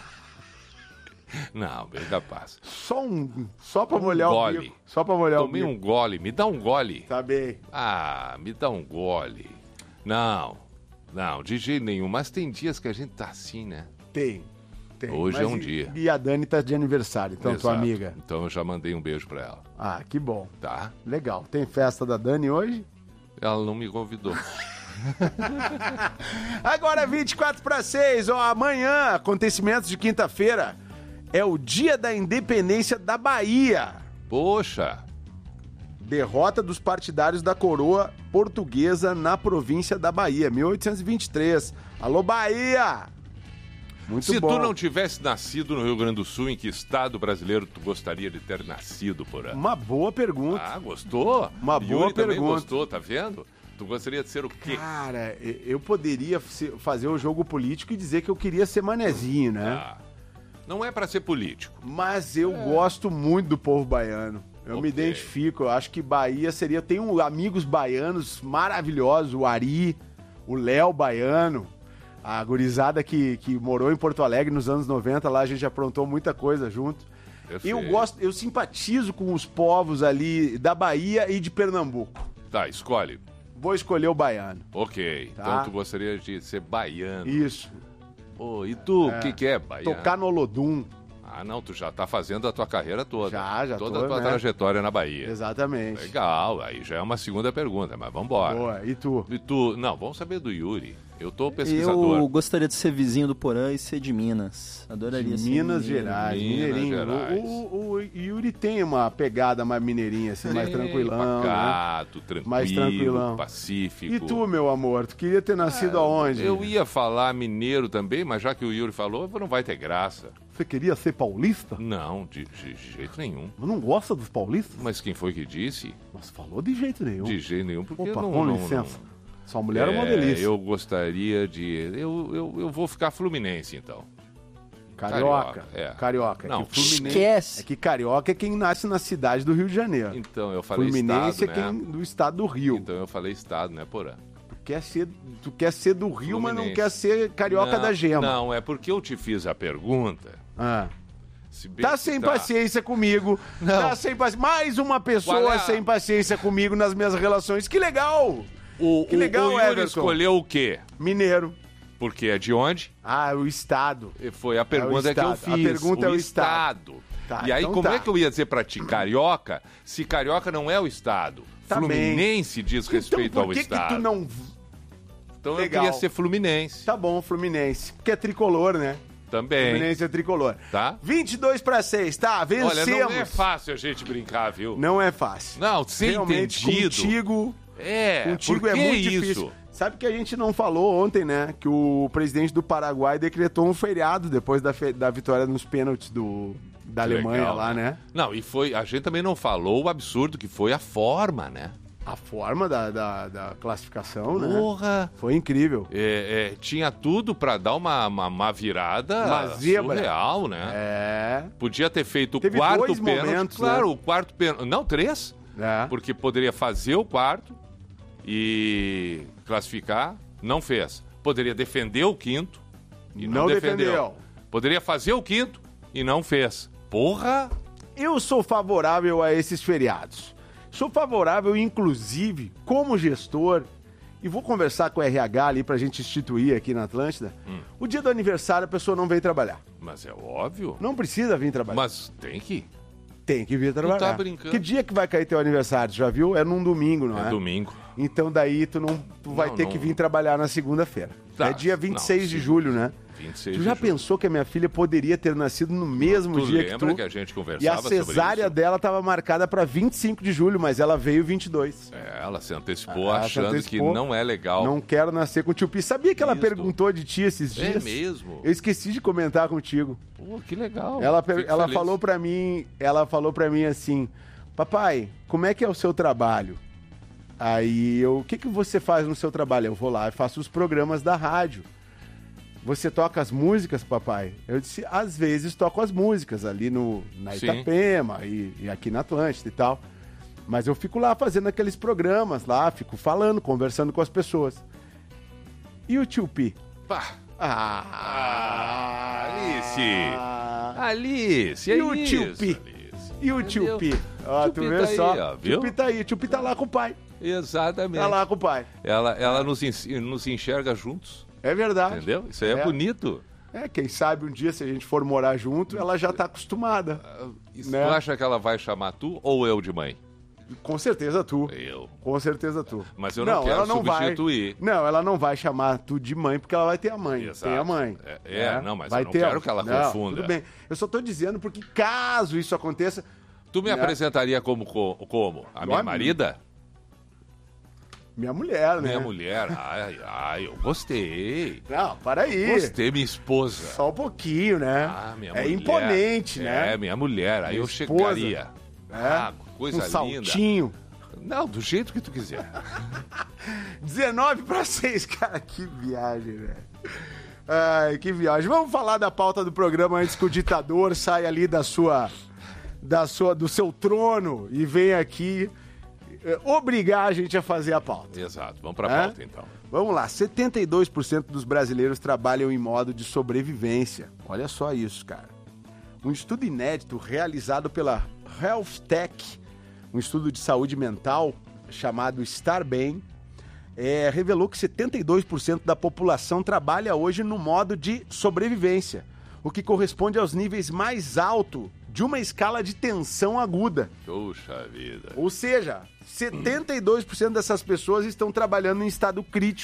Não, bem capaz. Só um. Só pra Um molhar gole. o bico. Só pra molhar Tomei o um bico. gole. Me dá um gole. Tá bem. Ah, me dá um gole. Não, não, de jeito nenhum. Mas tem dias que a gente tá assim, né? Tem. Tem. Hoje Mas é um e- dia. E a Dani tá de aniversário, então, tua Exato. amiga. Então eu já mandei um beijo pra ela, Ah, que bom. tá? Legal. Tem festa da Dani hoje? Ela não me convidou. Agora vinte e quatro para seis, ó, amanhã, acontecimentos de quinta-feira, é o dia da independência da Bahia. Poxa, Derrota dos partidários da coroa portuguesa na província da Bahia, mil oitocentos e vinte e três. Alô, Bahia! Muito se bom. tu não tivesse nascido no Rio Grande do Sul, em que estado brasileiro tu gostaria de ter nascido, Porã? Uma boa pergunta. Ah, gostou? Uma Yuri boa também pergunta. gostou, tá vendo? Tu gostaria de ser o quê? Cara, e- eu poderia se- fazer o jogo político e dizer que eu queria ser manezinho, né? Ah, não é pra ser político. Mas eu gosto muito do povo baiano. Eu me Ok. identifico. Eu acho que Bahia seria. Tenho amigos baianos maravilhosos. O Ari, o Léo baiano, a gurizada que, que morou em Porto Alegre nos anos noventa. Lá a gente aprontou muita coisa junto. Perfeito. Eu gosto, eu simpatizo com os povos ali da Bahia e de Pernambuco. Tá, escolhe. Vou escolher o baiano. Ok, Tá. então tu gostaria de ser baiano. Isso. Ô, e tu, o que que é baiano? Tocar no Olodum. Ah, não, tu já tá fazendo a tua carreira toda. Já, já Toda tô, a tua né? trajetória na Bahia. Exatamente. Legal, aí já é uma segunda pergunta, mas vambora. Boa. E tu? E tu, não, vamos saber do Yuri. Eu tô pesquisador. Eu gostaria de ser vizinho do Porã e ser de Minas. Adoraria ser Minas mineiro. Gerais, Minas Mineirinho. Gerais. O, o, o Yuri Yuri tem uma pegada mais mineirinha, assim, mais tranquilão, pacato, né? tranquilo, Mais tranquilão. pacífico. E tu, meu amor, tu queria ter nascido Ah, aonde? Eu ia falar mineiro também, mas já que o Yuri falou, não vai ter graça. Você queria ser paulista? Não, de, de- de jeito nenhum. Mas não gosta dos paulistas? Mas quem foi que disse? Mas falou de jeito nenhum. De jeito nenhum, porque Opa, não... com não, licença. não- Sua mulher é uma delícia. Eu gostaria de... Eu, eu, eu vou ficar fluminense, então. Carioca. Carioca, é. Carioca. Não, é que Fluminense, esquece. É que Carioca é quem nasce na cidade do Rio de Janeiro. Então, eu falei Fluminense estado, é né? quem do estado do Rio. Então eu falei estado, né, Porã? Tu, quer ser, tu quer ser do Rio, mas não Fluminense. quer ser carioca Não, da gema. Não, é porque eu te fiz a pergunta. Ah. Se bem Tá que sem paciência comigo. Não. Tá sem paciência. Mais uma pessoa Qual é a- sem paciência comigo nas minhas relações. Que legal! O, Que legal, o, o Yuri Everton. escolheu o quê? Mineiro. Porque é de onde? Ah, o estado. E Foi a pergunta que eu estado. A fiz. pergunta é o estado. Tá, e aí, então como tá. é que eu ia dizer pra ti carioca, se carioca não é o estado? Tá Fluminense diz respeito então, ao por que estado. que tu não... Então Legal. eu queria ser fluminense Tá bom, Fluminense. Porque é tricolor, né? também. Fluminense é tricolor. Tá? vinte e dois para seis, tá? Vencemos. Olha, não é fácil a gente brincar, viu? Não é fácil. Não, ser Realmente, entendido. contigo, É, contigo por é que muito isso? difícil. Sabe que a gente não falou ontem, né? Que o presidente do Paraguai decretou um feriado depois da, fe- da vitória nos pênaltis do, da Alemanha Legal, lá, né? Não, e foi. A gente também não falou o absurdo que foi a forma, né? A forma da, da, da classificação, né? Porra! Foi incrível. É, é, tinha tudo pra dar uma, uma, uma virada Uma zebra. surreal, né? É. Podia ter feito o Teve quarto dois pênalti. momentos, Claro, né? o quarto pênalti. Não, três. É. Porque poderia fazer o quarto e classificar. Não fez. Poderia defender o quinto e não, Não defendeu. defendeu. Poderia fazer o quinto e não fez. Porra! Eu sou favorável a esses feriados. Sou favorável, inclusive, como gestor, e vou conversar com o R H ali pra gente instituir aqui na Atlântida. Hum. O dia do aniversário a pessoa não vem trabalhar. Mas é óbvio. Não precisa vir trabalhar. Mas tem que. Tem que vir trabalhar. tá brincando. Que dia que vai cair teu aniversário? Tu já viu? É num domingo, não é? É domingo. Então daí tu não tu vai Não, ter não. que vir trabalhar na segunda-feira. Tá, É dia vinte e seis não, de sim. julho, né? vinte e seis Tu de já julho. pensou que a minha filha poderia ter nascido no mesmo Tu dia que lembra tu? que a gente conversava E a sobre cesárea isso? dela estava marcada para vinte e cinco de julho, mas ela veio vinte e dois. É, ela se antecipou Ah, se achando antecipou. que não é legal. Não quero nascer com o tio Pi. Sabia que ela Isso. perguntou de ti esses É dias? mesmo? Eu esqueci de comentar contigo. Pô, que legal. Ela, per- Fico ela feliz. falou pra mim, ela falou para mim assim: "Papai, como é que é o seu trabalho?" Aí eu, o que que você faz no seu trabalho? Eu vou lá e faço os programas da rádio. Você toca as músicas, papai? Eu disse, às vezes toco as músicas ali no, na Sim. Itapema e, e aqui na Atlântida e tal. Mas eu fico lá fazendo aqueles programas lá, fico falando, conversando com as pessoas. E o tio Pi? Pá. Ah, Alice. Alice, é E o tio isso, Pi? Alice. E o tio Entendeu? Pi? Ó, Tio tu Pi vê tá aí, só. ó, O viu? tio Pi tá aí, o tio Pi tá lá com o pai. Exatamente. Tá lá com o pai. Ela, ela nos, ens- nos enxerga juntos, É verdade. entendeu? Isso aí é, É. bonito. É, quem sabe um dia, se a gente for morar junto, ela já tá acostumada. Isso, Né? Tu acha que ela vai chamar tu ou eu de mãe? Com certeza tu. Eu. Com certeza tu. Mas eu não quero ela não substituir. Vai, não, ela não vai chamar tu de mãe, porque ela vai ter a mãe. Exato. Tem a mãe. É, é, não, mas eu não ter quero a- que ela Não, confunda. Tudo bem. Eu só tô dizendo porque caso isso aconteça... Tu me Né? apresentaria como, co- como? A minha Olha, marida? Minha mulher, né? Minha mulher. Ai, ai, eu gostei. Não, para aí. Gostei, minha esposa. Só um pouquinho, né? Ah, minha é mulher. imponente, É, né? minha mulher. Aí Minha eu esposa. chegaria. É. Ah, coisa um linda. saltinho. Não, do jeito que tu quiser. dezenove para seis, cara, que viagem, velho. Ai, que viagem. Vamos falar da pauta do programa antes que o ditador saia ali da sua, da sua, do seu trono e venha aqui eh, obrigar a gente a fazer a pauta. Exato. Vamos pra É? pauta, então. Vamos lá, setenta e dois por cento dos brasileiros trabalham em modo de sobrevivência. Olha só isso, cara. Um estudo inédito realizado pela Health Tech, um estudo de saúde mental chamado Estar Bem, é, revelou que setenta e dois por cento da população trabalha hoje no modo de sobrevivência, o que corresponde aos níveis mais altos de uma escala de tensão aguda. Puxa vida. Ou seja, setenta e dois por cento dessas pessoas estão trabalhando em estado crítico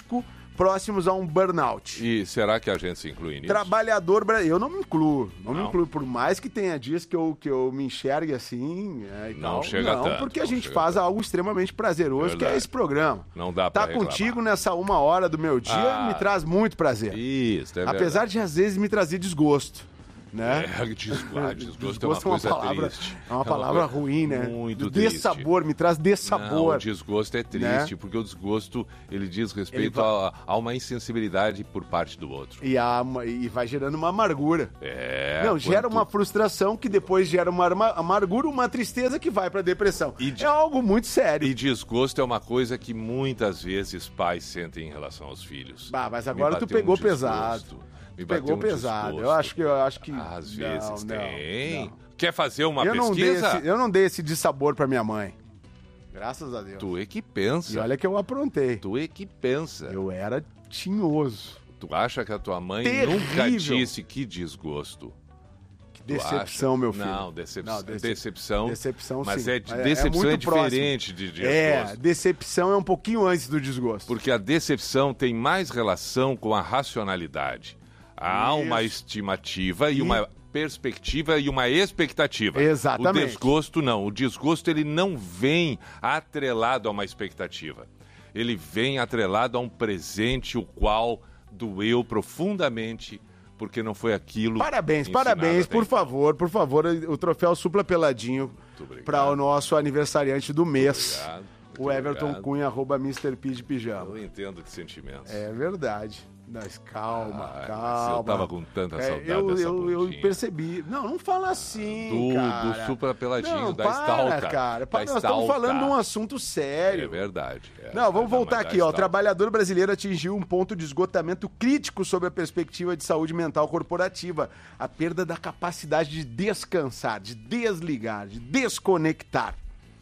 próximos a um burnout. E será que a gente se inclui nisso? Trabalhador brasileiro. Eu não me incluo. Não, Não. me incluo. Por mais que tenha dias que eu, que eu me enxergue assim. É, e Não tal. chega Não, tanto, porque a não gente chega faz tanto. algo extremamente prazeroso, que é Verdade. esse programa. Não dá Tá pra reclamar. contigo nessa uma hora do meu dia Ah. me traz muito prazer. Isso, é Apesar de às vezes me trazer desgosto. Né? É, desgosto, ah, desgosto, Desgosto é uma coisa palavra, triste. é uma palavra coisa ruim, né? Muito Do triste. dessabor, me traz Não, dessabor. o desgosto é triste, porque o desgosto, ele diz respeito Ele a, a uma insensibilidade por parte do outro. E, a, e vai gerando uma amargura. É. Não, gera quanto- uma frustração que depois gera uma arma- amargura, uma tristeza que vai pra depressão. E de- É algo muito sério. E desgosto é uma coisa que muitas vezes pais sentem em relação aos filhos. Bah, mas Me agora tu bateu um pegou desgosto. pesado. Me Pegou bateu um pesado. desgosto. Eu acho que eu acho que Às não, vezes não, tem. não. Quer fazer uma Eu não, dei pesquisa? esse, eu não dei esse dissabor pra minha mãe. Graças a Deus. Tu é que pensa. E olha que eu aprontei. Tu é que pensa. Eu era tinhoso. Tu acha que a tua mãe Terrível. nunca disse que desgosto? Que Tu decepção, acha? meu filho. Não, decepção. Não, decep- decepção. Decepção, Mas sim. é, decepção é, muito próximo. diferente de desgosto. É, decepção é um pouquinho antes do desgosto. Porque a decepção tem mais relação com a racionalidade. Há Isso. uma estimativa e, E- uma perspectiva e uma expectativa. Exatamente. O desgosto não. O desgosto ele não vem atrelado a uma expectativa. Ele vem atrelado a um presente o qual doeu profundamente porque não foi aquilo. Parabéns, ensinado parabéns, até por então. favor, por favor, o troféu Supla Peladinho obrigado. para o nosso aniversariante do mês, Obrigado, muito o Everton obrigado. Cunha, arroba mister P de Pijama. Eu entendo de sentimentos. É verdade. Mas calma, Ai, mas calma. eu tava com tanta É, saudade eu, dessa eu, eu bundinha. percebi. Não, não fala assim, Do, cara. do Supra Peladinho, Não, da para, Stalta. cara. Para, da nós estamos Stalta. falando de um assunto sério. É verdade. é. Não, vamos Ainda voltar mais da aqui, ó. O Stalta. trabalhador brasileiro atingiu um ponto de esgotamento crítico sobre a perspectiva de saúde mental corporativa. A perda da capacidade de descansar, de desligar, de desconectar.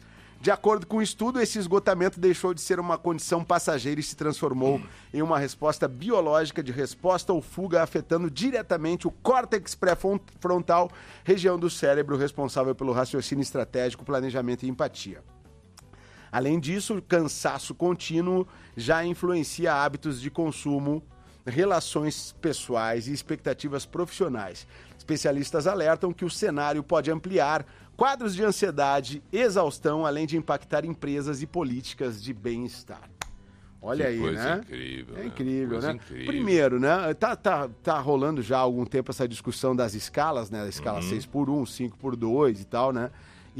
De acordo com o estudo, esse esgotamento deixou de ser uma condição passageira e se transformou em uma resposta biológica de resposta ou fuga, afetando diretamente o córtex pré-frontal, região do cérebro responsável pelo raciocínio estratégico, planejamento e empatia. Além disso, o cansaço contínuo já influencia hábitos de consumo, relações pessoais e expectativas profissionais. Especialistas alertam que o cenário pode ampliar quadros de ansiedade, exaustão, além de impactar empresas e políticas de bem-estar. Olha Que aí, coisa né? incrível, É né? incrível, Coisa né? incrível. Primeiro, né? Tá, tá, tá rolando já há algum tempo essa discussão das escalas, né? A escala Uhum. seis por um, cinco por dois e tal, né?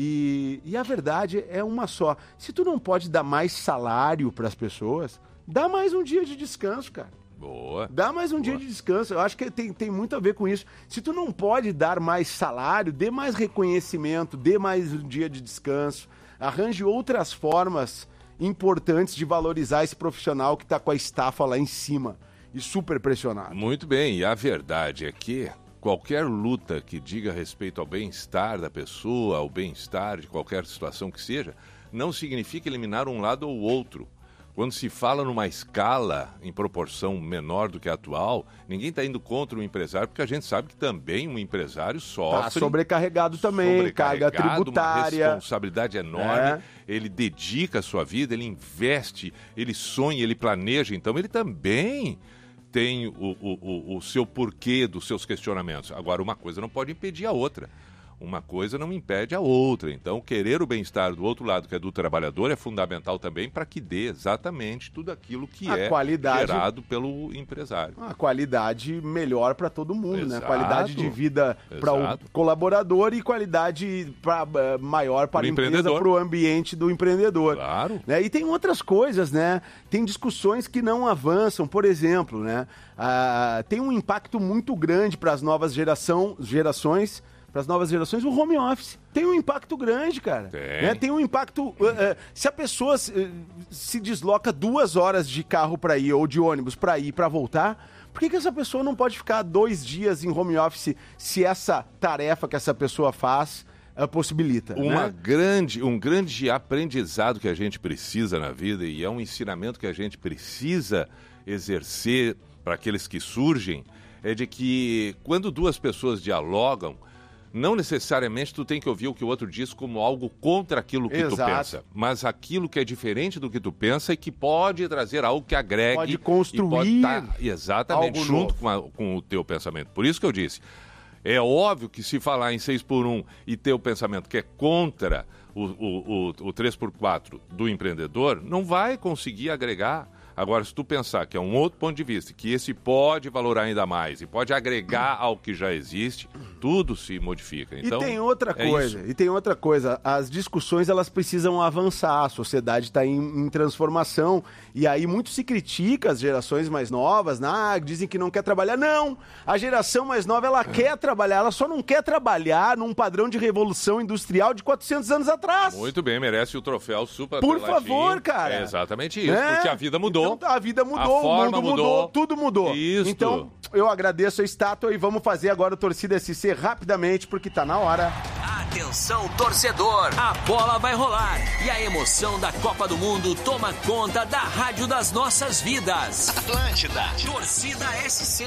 E, e a verdade é uma só. Se tu não pode dar mais salário para as pessoas, dá mais um dia de descanso, cara. Boa. Dá mais um dia de descanso. Eu acho que tem, tem muito a ver com isso. Se tu não pode dar mais salário, dê mais reconhecimento, dê mais um dia de descanso. Arranje outras formas importantes de valorizar esse profissional que está com a estafa lá em cima e super pressionado. Muito bem, e a verdade é que qualquer luta que diga respeito ao bem-estar da pessoa, ao bem-estar de qualquer situação que seja, não significa eliminar um lado ou outro. Quando se fala numa escala em proporção menor do que a atual, ninguém está indo contra o empresário, porque a gente sabe que também um empresário sofre... Tá sobrecarregado também, carga sobrecarregado, tributária. uma responsabilidade enorme. É. Ele dedica a sua vida, ele investe, ele sonha, ele planeja. Então, ele também tem o, o, o, o seu porquê dos seus questionamentos. Agora, uma coisa não pode impedir a outra. Uma coisa não impede a outra. Então, querer o bem-estar do outro lado, que é do trabalhador, é fundamental também para que dê exatamente tudo aquilo que A é qualidade- gerado pelo empresário. Uma qualidade melhor para todo mundo, né? Exato. Qualidade de vida para o Exato. colaborador e qualidade pra, eh, maior para Pro a empresa, empreendedor. para o ambiente do empreendedor. Claro. Né? E tem outras coisas, né? Tem discussões que não avançam, por exemplo, né? Ah, tem um impacto muito grande para as novas geração, gerações, para as novas gerações, o home office. Tem um impacto grande, cara. Tem. Né? Tem um impacto... eh, eh, se a pessoa se, eh, se desloca duas horas de carro para ir, ou de ônibus para ir, para voltar... Por que, que essa pessoa não pode ficar dois dias em home office se essa tarefa que essa pessoa faz uh, possibilita? Uma né? grande, um grande aprendizado que a gente precisa na vida, e é um ensinamento que a gente precisa exercer para aqueles que surgem, é de que quando duas pessoas dialogam, não necessariamente tu tem que ouvir o que o outro diz como algo contra aquilo que Exato. tu pensa, mas aquilo que é diferente do que tu pensa e que pode trazer algo que agregue. Pode e construir pode tá, exatamente, algo junto novo. com, a, com o teu pensamento. Por isso que eu disse, é óbvio que se falar em seis por um e ter o pensamento que é contra o, o, o, o três por quatro do empreendedor, não vai conseguir agregar. Agora, se tu pensar que é um outro ponto de vista, que esse pode valorar ainda mais e pode agregar ao que já existe, tudo se modifica. Então, e tem outra é coisa, isso. e tem outra coisa, as discussões elas precisam avançar, a sociedade está em, em transformação, e aí muito se critica as gerações mais novas, ah, dizem que não quer trabalhar. Não, a geração mais nova, ela quer trabalhar, ela só não quer trabalhar num padrão de revolução industrial de quatrocentos anos atrás. Muito bem, merece o troféu super Por Latim. favor, cara. É exatamente isso, É? porque a vida mudou. Então, a vida mudou, A o forma mundo mudou, mudou. tudo mudou. Isso. Então, eu agradeço a estátua e vamos fazer agora o Torcida S C rapidamente, porque tá na hora. Atenção, torcedor! A bola vai rolar e a emoção da Copa do Mundo toma conta da rádio das nossas vidas. Atlântida, Torcida S C.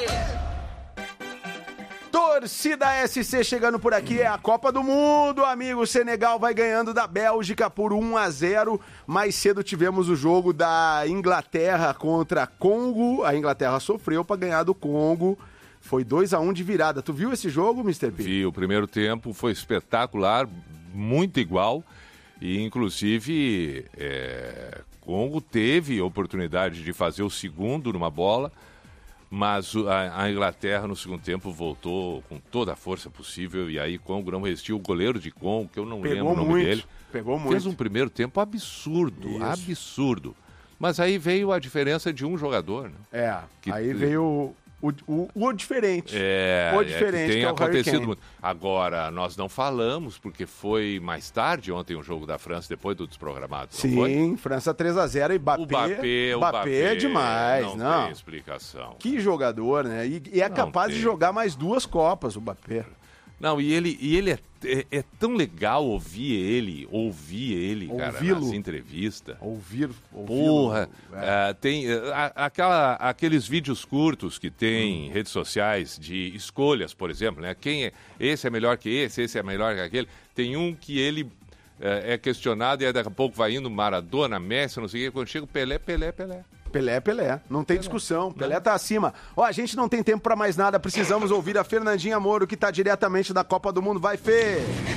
Torcida S C chegando por aqui, é a Copa do Mundo, amigo. O Senegal vai ganhando da Bélgica por um a zero. Mais cedo tivemos o jogo da Inglaterra contra Congo. A Inglaterra sofreu para ganhar do Congo. Foi dois a um de virada. Tu viu esse jogo, mister P? Vi, o primeiro tempo foi espetacular, muito igual. E, inclusive, é, Congo teve oportunidade de fazer o segundo numa bola. Mas a, a Inglaterra, no segundo tempo, voltou com toda a força possível. E aí, Congo não resistiu. O goleiro de Congo, que eu não Pegou lembro o nome muito, dele, pegou muito. fez um primeiro tempo absurdo, Isso. absurdo. Mas aí veio a diferença de um jogador, né? É, Que- aí veio o, o, o diferente. É, o é que diferente, tem que é o Harry acontecido Kane. muito. Agora, nós não falamos, porque foi mais tarde ontem o jogo da França, depois do desprogramado, não foi? Sim, França três a zero e O Mbappé. Mbappé, o Mbappé Mbappé é demais, não, não. tem explicação. Que jogador, né? E, e é Não capaz tem. de jogar mais duas Copas, o Mbappé. Não, e ele, e ele é, é, é tão legal ouvir ele, ouvir ele, cara, Ouvi-lo. nas entrevistas. Ouvir, ouvir. Porra, É. é, tem é, a- aquela, aqueles vídeos curtos que tem redes sociais de escolhas, por exemplo, né? Quem é, esse é melhor que esse, esse é melhor que aquele. Tem um que ele é, é questionado e aí daqui a pouco vai indo Maradona, Messi, não sei o quê. Quando chega o Pelé, Pelé, Pelé. Pelé, Pelé. Não tem discussão. Pelé tá acima. Ó, a gente não tem tempo pra mais nada. Precisamos ouvir a Fernandinha Moro, que tá diretamente da Copa do Mundo. Vai, Fê!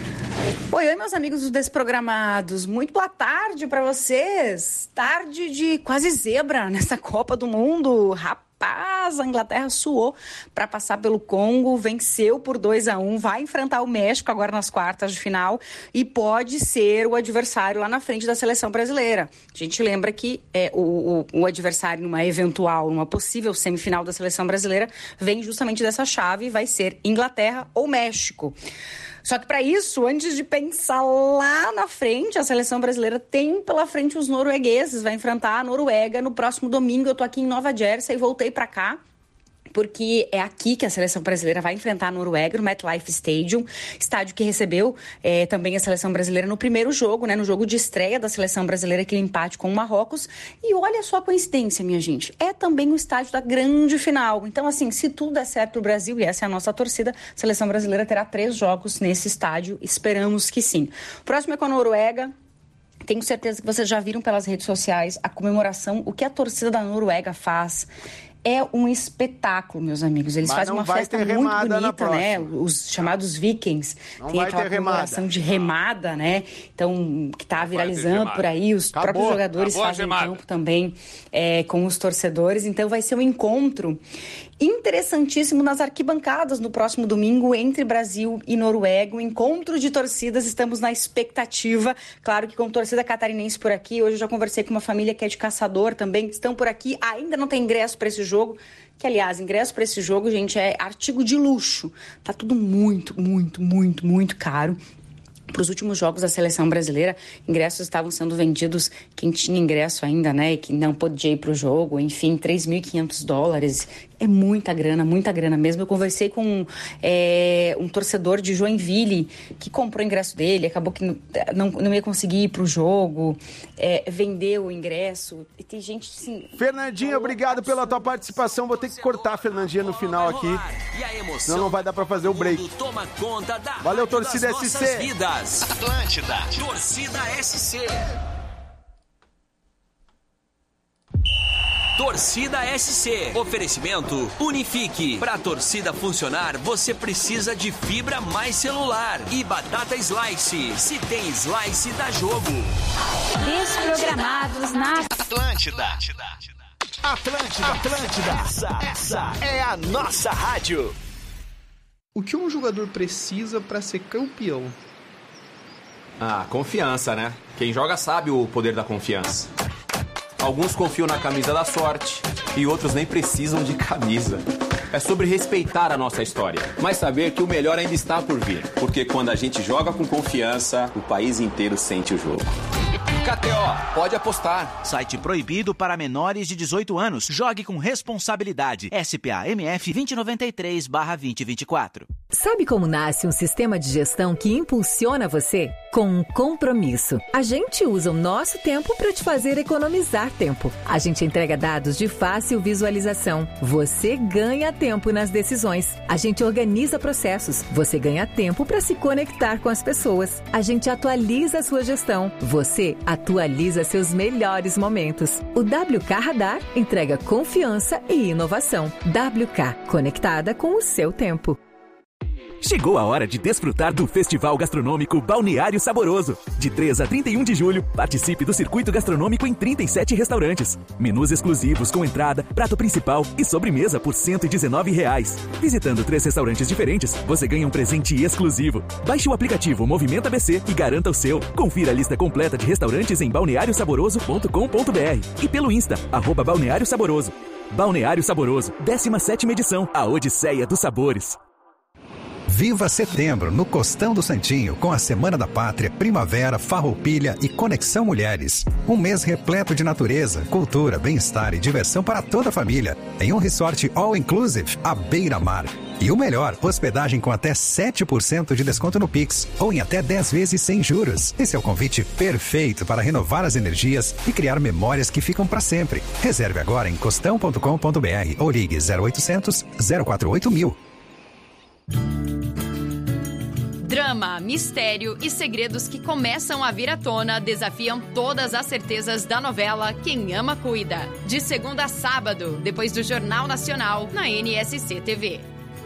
Oi, oi, meus amigos dos Desprogramados. Muito boa tarde pra vocês. Tarde de quase zebra nessa Copa do Mundo. Rapaz, a Inglaterra suou para passar pelo Congo, venceu por dois a um, vai enfrentar o México agora nas quartas de final e pode ser o adversário lá na frente da seleção brasileira. A gente lembra que é, o, o, o adversário numa eventual, numa possível semifinal da seleção brasileira vem justamente dessa chave e vai ser Inglaterra ou México. Só que para isso, antes de pensar lá na frente, a seleção brasileira tem pela frente os noruegueses, vai enfrentar a Noruega no próximo domingo. Eu tô aqui em Nova Jersey e voltei para cá, porque é aqui que a seleção brasileira vai enfrentar a Noruega, no MetLife Stadium, estádio que recebeu é, também a seleção brasileira no primeiro jogo, né, no jogo de estreia da seleção brasileira, aquele empate com o Marrocos. E olha só a coincidência, minha gente, é também o estádio da grande final. Então, assim, se tudo der certo pro Brasil, e essa é a nossa torcida, a seleção brasileira terá três jogos nesse estádio, esperamos que sim. O próximo é com a Noruega. Tenho certeza que vocês já viram pelas redes sociais a comemoração, o que a torcida da Noruega faz. É um espetáculo, meus amigos. Eles Mas fazem não uma vai festa ter muito remada na bonita, né? próxima. Os chamados vikings. Não Tem vai aquela ter remada. comemoração de remada, né? Então, que tá Não vai ter viralizando remada. por aí. Os Acabou. próprios jogadores Acabou a fazem remada. campo também é, com os torcedores. Então, vai ser um encontro interessantíssimo nas arquibancadas no próximo domingo entre Brasil e Noruega. Um encontro de torcidas, estamos na expectativa. Claro que com torcida catarinense por aqui. Hoje eu já conversei com uma família que é de Caçador também, que estão por aqui. Ainda não tem ingresso para esse jogo. Que, aliás, ingresso para esse jogo, gente, é artigo de luxo. Tá tudo muito, muito, muito, muito caro. Para os últimos jogos da seleção brasileira, ingressos estavam sendo vendidos, quem tinha ingresso ainda, né, e que não podia ir para o jogo, enfim, três mil e quinhentos dólares, É muita grana, muita grana mesmo. Eu conversei com é, um torcedor de Joinville que comprou o ingresso dele, acabou que não, não ia conseguir ir pro jogo, é, vendeu o ingresso. E tem gente assim... Fernandinha, obrigado pela tua participação. Vou ter que cortar a Fernandinha no final aqui, senão não vai dar pra fazer o break. Toma conta da Valeu, torcida S C. Vidas. Atlântida, torcida S C. Torcida S C. Oferecimento Unifique. Para a torcida funcionar, você precisa de fibra mais celular e batata slice. Se tem slice, dá jogo. Desprogramados na Atlântida. Atlântida, Atlântida. Essa, essa é a nossa rádio. O que um jogador precisa para ser campeão? Ah, confiança, né? Quem joga sabe o poder da confiança. Alguns confiam na camisa da sorte e outros nem precisam de camisa. É sobre respeitar a nossa história, mas saber que o melhor ainda está por vir. Porque quando a gente joga com confiança, o país inteiro sente o jogo. K T O, pode apostar. Site proibido para menores de dezoito anos. Jogue com responsabilidade. S P A M F dois mil e noventa e três barra dois mil e vinte e quatro. Sabe como nasce um sistema de gestão que impulsiona você? Com um compromisso. A gente usa o nosso tempo para te fazer economizar tempo. A gente entrega dados de fácil visualização. Você ganha tempo nas decisões. A gente organiza processos. Você ganha tempo para se conectar com as pessoas. A gente atualiza a sua gestão. Você atualiza seus melhores momentos. O W K Radar entrega confiança e inovação. W K, conectada com o seu tempo. Chegou a hora de desfrutar do Festival Gastronômico Balneário Saboroso. De três a trinta e um de julho, participe do circuito gastronômico em trinta e sete restaurantes. Menus exclusivos com entrada, prato principal e sobremesa por cento e dezenove reais. Visitando três restaurantes diferentes, você ganha um presente exclusivo. Baixe o aplicativo Movimento A B C e garanta o seu. Confira a lista completa de restaurantes em balneário saboroso ponto com ponto b r e pelo Insta, arroba Balneário Saboroso. Balneário Saboroso, décima sétima edição, a Odisseia dos Sabores. Viva setembro no Costão do Santinho com a Semana da Pátria, Primavera, Farroupilha e Conexão Mulheres. Um mês repleto de natureza, cultura, bem-estar e diversão para toda a família. Em um resort all-inclusive, à beira-mar. E o melhor, hospedagem com até sete por cento de desconto no Pix ou em até dez vezes sem juros. Esse é o convite perfeito para renovar as energias e criar memórias que ficam para sempre. Reserve agora em costão ponto com ponto b r ou ligue zero oitocentos, zero quatro oito mil. Drama, mistério e segredos que começam a vir à tona desafiam todas as certezas da novela Quem Ama Cuida. De segunda a sábado, depois do Jornal Nacional, na N S C T V.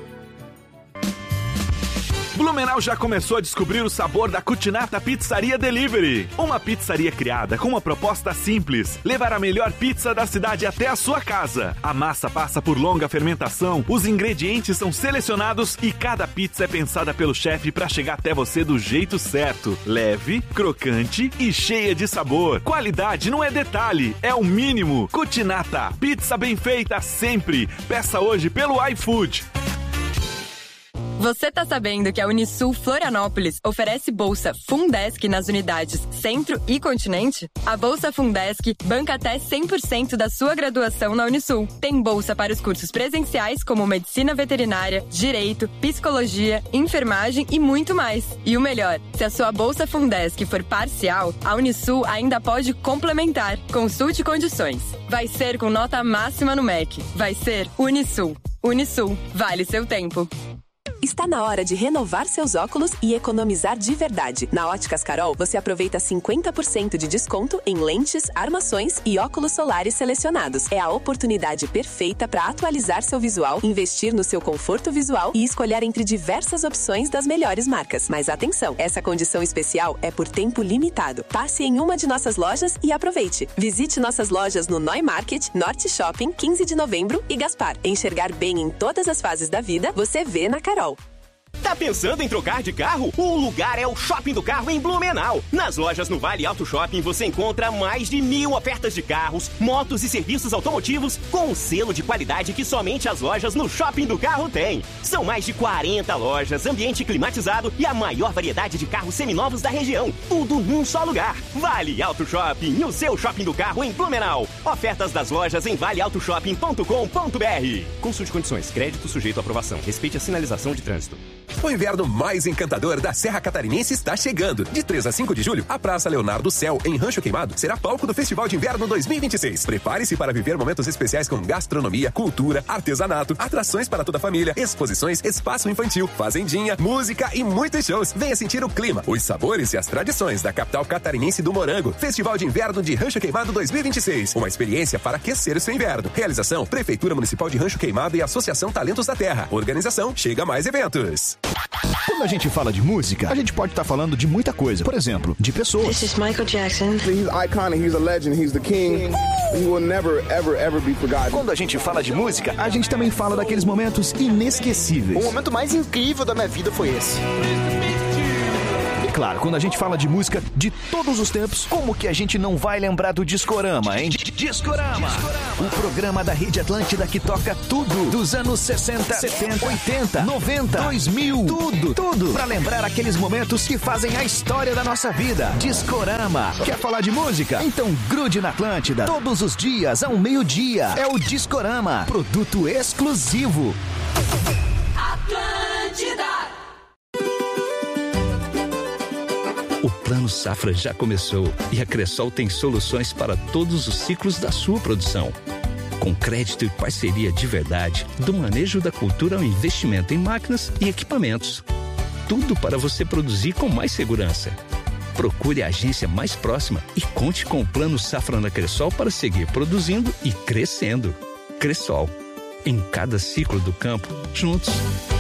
Blumenau já começou a descobrir o sabor da Cucinata Pizzaria Delivery. Uma pizzaria criada com uma proposta simples: levar a melhor pizza da cidade até a sua casa. A massa passa por longa fermentação, os ingredientes são selecionados e cada pizza é pensada pelo chefe para chegar até você do jeito certo. Leve, crocante e cheia de sabor. Qualidade não é detalhe, é o mínimo. Cucinata, pizza bem feita sempre. Peça hoje pelo iFood. Você tá sabendo que a Unisul Florianópolis oferece bolsa Fundesc nas unidades Centro e Continente? A bolsa Fundesc banca até cem por cento da sua graduação na Unisul. Tem bolsa para os cursos presenciais como Medicina Veterinária, Direito, Psicologia, Enfermagem e muito mais. E o melhor, se a sua bolsa Fundesc for parcial, a Unisul ainda pode complementar. Consulte condições. Vai ser com nota máxima no M E C. Vai ser Unisul. Unisul. Vale seu tempo. Está na hora de renovar seus óculos e economizar de verdade. Na Óticas Carol, você aproveita cinquenta por cento de desconto em lentes, armações e óculos solares selecionados. É a oportunidade perfeita para atualizar seu visual, investir no seu conforto visual e escolher entre diversas opções das melhores marcas. Mas atenção, essa condição especial é por tempo limitado. Passe em uma de nossas lojas e aproveite. Visite nossas lojas no Noi Market, Norte Shopping, quinze de novembro e Gaspar. Enxergar bem em todas as fases da vida, você vê na Carol. Tá pensando em trocar de carro? O lugar é o Shopping do Carro em Blumenau. Nas lojas no Vale Auto Shopping você encontra mais de mil ofertas de carros, motos e serviços automotivos com um selo de qualidade que somente as lojas no Shopping do Carro têm. São mais de quarenta lojas, ambiente climatizado e a maior variedade de carros seminovos da região. Tudo num só lugar. Vale Auto Shopping, o seu Shopping do Carro em Blumenau. Ofertas das lojas em vale auto shopping ponto com ponto b r. Consulte condições. Crédito sujeito à aprovação. Respeite a sinalização de trânsito. O inverno mais encantador da Serra Catarinense está chegando. De três a cinco de julho, a Praça Leonardo Céu, em Rancho Queimado, será palco do Festival de Inverno dois mil e vinte e seis. Prepare-se para viver momentos especiais com gastronomia, cultura, artesanato, atrações para toda a família, exposições, espaço infantil, fazendinha, música e muitos shows. Venha sentir o clima, os sabores e as tradições da capital catarinense do morango. Festival de Inverno de Rancho Queimado dois mil e vinte e seis. Uma experiência para aquecer o seu inverno. Realização: Prefeitura Municipal de Rancho Queimado e Associação Talentos da Terra. Organização: Chega Mais Eventos. Quando a gente fala de música, a gente pode estar falando de muita coisa. Por exemplo, de pessoas. This is Michael Jackson. He's iconic, he's a legend, he's the king. He will never, ever, ever be forgotten. Quando a gente fala de música, a gente também fala daqueles momentos inesquecíveis. O momento mais incrível da minha vida foi esse. E claro, quando a gente fala de música de todos os tempos, como que a gente não vai lembrar do Discorama, hein? Discorama! O programa da Rede Atlântida que toca tudo dos anos sessenta, setenta, oitenta, noventa, dois mil, tudo, tudo, pra lembrar aqueles momentos que fazem a história da nossa vida. Discorama. Quer falar de música? Então grude na Atlântida, todos os dias ao meio-dia. É o Discorama, produto exclusivo. Atlântida. O Plano Safra já começou e a Cressol tem soluções para todos os ciclos da sua produção. Com crédito e parceria de verdade, do manejo da cultura ao investimento em máquinas e equipamentos. Tudo para você produzir com mais segurança. Procure a agência mais próxima e conte com o Plano Safra na Cressol para seguir produzindo e crescendo. Cressol. Em cada ciclo do campo, juntos.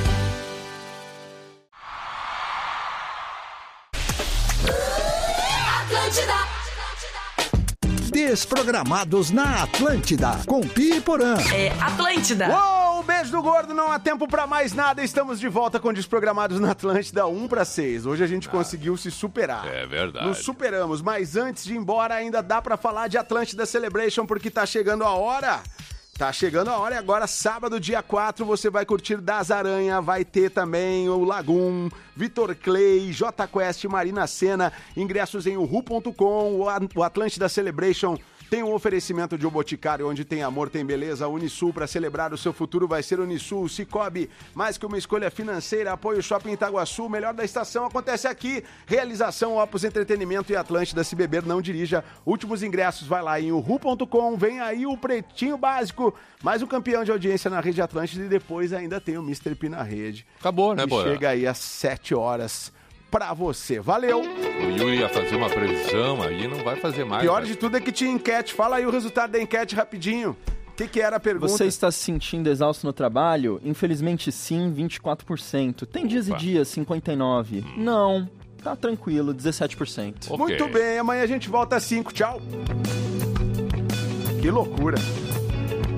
Desprogramados na Atlântida, com Pi e Porã. É Atlântida. Uou, um beijo do gordo, não há tempo pra mais nada. Estamos de volta com Desprogramados na Atlântida, um para seis. Hoje a gente ah, conseguiu se superar. É verdade. Nos superamos, mas antes de ir embora ainda dá pra falar de Atlântida Celebration, porque tá chegando a hora. Tá chegando a hora e agora, sábado, dia quatro, você vai curtir Das Aranha, vai ter também o Lagoon, Vitor Clay, J Quest, Marina Sena, ingressos em uhu ponto com, o Atlântida Celebration tem um oferecimento de O Boticário, onde tem amor, tem beleza. Unisul, para celebrar o seu futuro vai ser Unisul. Cicobi, mais que uma escolha financeira, apoio Shopping Itaguaçu, o melhor da estação acontece aqui. Realização Opus Entretenimento e Atlântida, se beber não dirija. Últimos ingressos, vai lá em uhu ponto com, vem aí o Pretinho Básico, mais um campeão de audiência na Rede Atlântida e depois ainda tem o mister P na rede. Acabou, né, Bora? Chega aí às sete horas. Pra você. Valeu! O Yuri ia fazer uma previsão, aí não vai fazer mais. Pior né? de tudo é que tinha enquete. Fala aí o resultado da enquete rapidinho. O que, que era a pergunta? Você está se sentindo exausto no trabalho? Infelizmente sim, vinte e quatro por cento. Tem dias Opa. e dias, cinquenta e nove por cento. Hum. Não, tá tranquilo, dezessete por cento. Okay. Muito bem, amanhã a gente volta às cinco. Tchau! Que loucura!